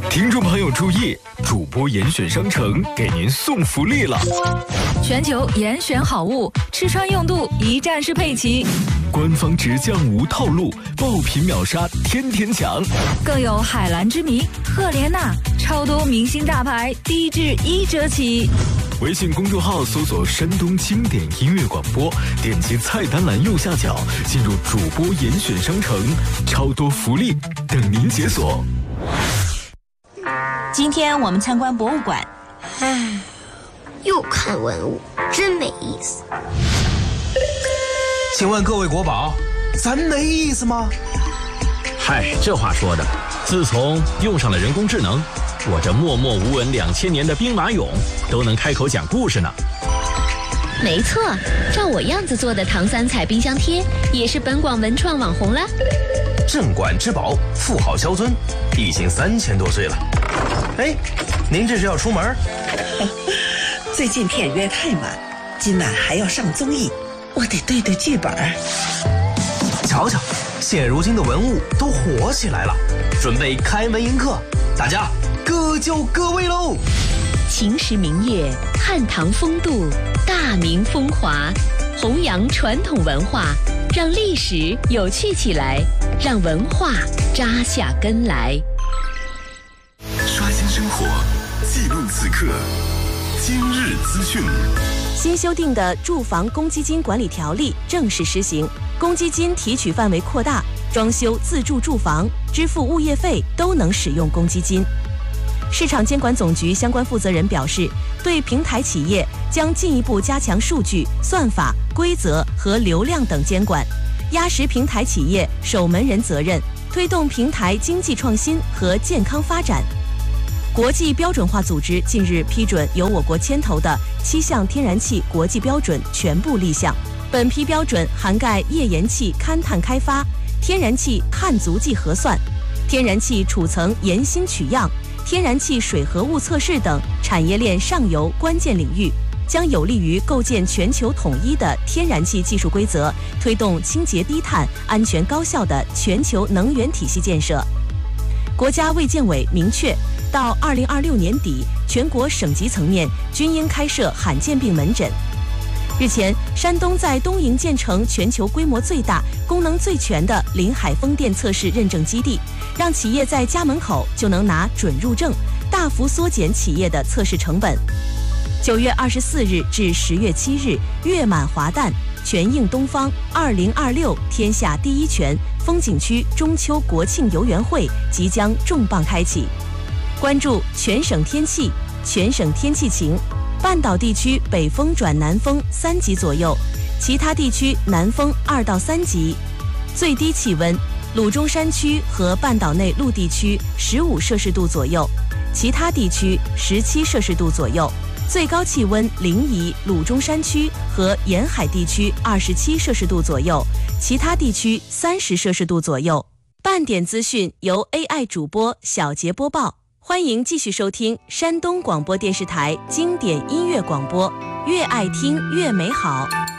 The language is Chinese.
听众朋友注意，主播严选商城给您送福利了！ 全球严选好物，吃穿用度一站式配齐。 官方直降无套路，爆品秒杀，天天抢。 更有海蓝之谜、赫莲娜，超多明星大牌，低至1折起。 微信公众号搜索山东经典音乐广播，点击菜单栏右下角，进入主播严选商城，超多福利等您解锁。 今天我们参观博物馆， 又看文物，真没意思。 请问各位国宝，咱没意思吗？ 嗨，这话说的，自从用上了人工智能，我这默默无闻2000年的兵马俑都能开口讲故事呢。 没错，照我样子做的唐三彩冰箱贴也是本广文创网红了。 镇馆之宝，富豪萧尊，已经3000多岁了。哎，您这是要出门？ 最近片约太满，今晚还要上综艺，我得对对剧本。 瞧瞧，现如今的文物都火起来了，准备开门迎客，大家各就各位喽！ 秦时明月，汉唐风度，大明风华，弘扬传统文化，让历史有趣起来，让文化扎下根来。 刷新生活，记录此刻，今日资讯。 新修订的住房公积金管理条例正式施行，公积金提取范围扩大，装修自住住房、支付物业费都能使用公积金。市场监管总局相关负责人表示，对平台企业将进一步加强数据、算法、规则和流量等监管，压实平台企业守门人责任，推动平台经济创新和健康发展。国际标准化组织近日批准由我国牵头的7项天然气国际标准全部立项。本批标准涵盖页岩气勘探开发、天然气碳足迹核算、天然气储层岩芯取样、天然气水合物测试等产业链上游关键领域，将有利于构建全球统一的天然气技术规则，推动清洁低碳、安全高效的全球能源体系建设。国家卫健委明确，到2026年底，全国省级层面均应开设罕见病门诊。日前，山东在东营建成全球规模最大、功能最全的临海风电测试认证基地，让企业在家门口就能拿准入证，大幅缩减企业的测试成本。9月24日至10月7日，月满华诞，全映东方2026天下第一泉风景区中秋国庆游园会即将重磅开启。关注全省天气，全省天气晴。半岛地区北风转南风3级左右，其他地区南风2到3级。最低气温，鲁中山区和半岛内陆地区15摄氏度左右，其他地区17摄氏度左右。最高气温临沂、鲁中山区和沿海地区27摄氏度左右，其他地区30摄氏度左右。半点资讯由 AI 主播小杰播报。欢迎继续收听山东广播电视台经典音乐广播，越爱听越美好。